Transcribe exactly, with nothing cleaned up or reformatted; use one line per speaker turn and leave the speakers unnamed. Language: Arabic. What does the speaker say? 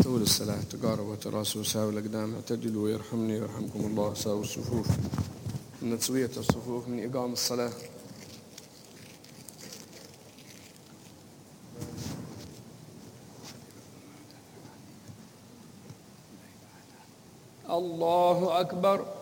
استووا للصلاة، تقاربوا وتراصوا، ساووا الأقدام، اعتدلوا يرحمني ويرحمكم الله، ساووا الصفوف. إن تسوية الصفوف من إقام الصلاة. الله أكبر.